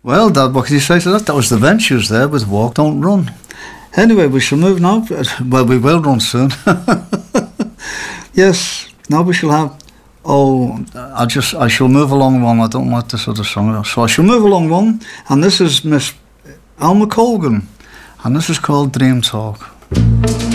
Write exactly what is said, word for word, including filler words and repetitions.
Well, Dad, what could you say to that? That was the Ventures there with Walk, Don't Run. Anyway, we shall move now. Well, we will run soon. Yes, now we shall have... Oh, I just, I shall move along one. I don't like this other song. So I shall move along one. And this is Miss Alma Colgan. And this is called Dream Talk.